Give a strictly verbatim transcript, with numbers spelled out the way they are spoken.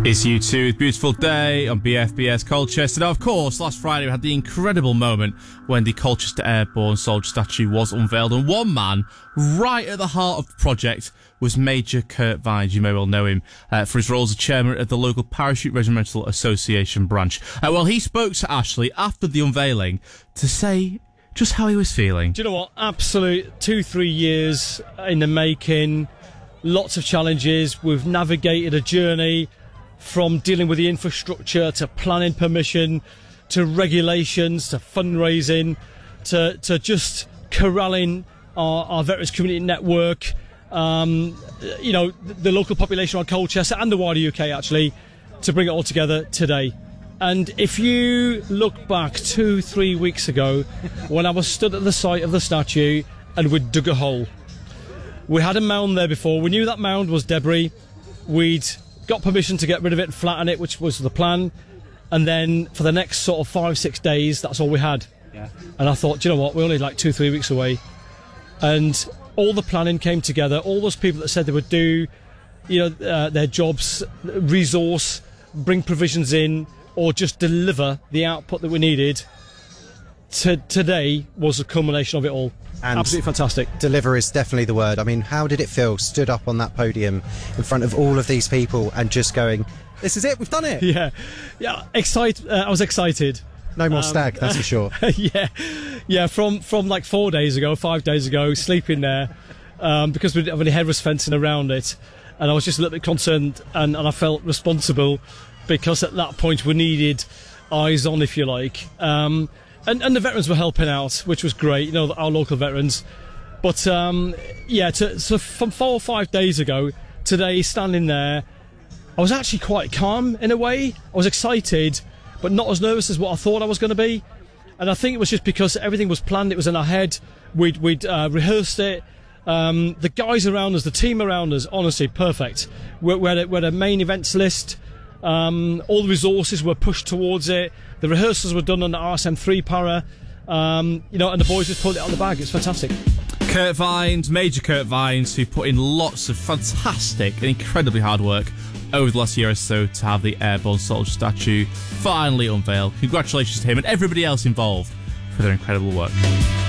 It's U two, beautiful day on B F B S Colchester. Now, of course, last Friday we had the incredible moment when the Colchester Airborne Soldier statue was unveiled, and one man right at the heart of the project was Major Kurt Vines. You may well know him uh, for his role as the chairman of the local Parachute Regimental Association branch. Uh, well, he spoke to Ashley after the unveiling to say just how he was feeling. Do you know what? Absolute two, three years in the making, lots of challenges. We've navigated a journey from dealing with the infrastructure to planning permission to regulations to fundraising to to just corralling our, our veterans community network, um, you know, the, the local population around Colchester and the wider U K actually, to bring it all together today. And if you look back two, three weeks ago when I was stood at the site of the statue and we'd dug a hole. We had a mound there before. We knew that mound was debris. We'd got permission to get rid of it and flatten it, which was the plan. And then for the next sort of five, six days, that's all we had. Yeah. And I thought, do you know what? We're only like two, three weeks away. And all the planning came together. All those people that said they would do, you know, uh, their jobs, resource, bring provisions in, or just deliver the output that we needed. To today was a culmination of it all. And absolutely fantastic. Deliver is definitely the word. I mean, how did it feel, stood up on that podium in front of all of these people and just going, this is it, we've done it? Yeah, yeah, excited. Uh, I was excited. No more um, stag, that's for sure. yeah, yeah. From from like four days ago, five days ago, sleeping there um, because we didn't have any headrest fencing around it, and I was just a little bit concerned, and, and I felt responsible because at that point we needed eyes on, if you like. Um, And, and the veterans were helping out, which was great, you know, our local veterans. But, um, yeah, to, so from four or five days ago, today, standing there, I was actually quite calm in a way. I was excited, but not as nervous as what I thought I was going to be. And I think it was just because everything was planned, it was in our head, we'd, we'd uh, rehearsed it. Um, the guys around us, the team around us, honestly, perfect. We, we, had, a, we had a main events list. Um, all the resources were pushed towards it. The rehearsals were done on the R S M three para, um, you know, and the boys just pulled it out of the bag. It's fantastic. Kurt Vines, Major Kurt Vines, who put in lots of fantastic and incredibly hard work over the last year or so to have the Airborne Soldier statue finally unveiled. Congratulations to him and everybody else involved for their incredible work.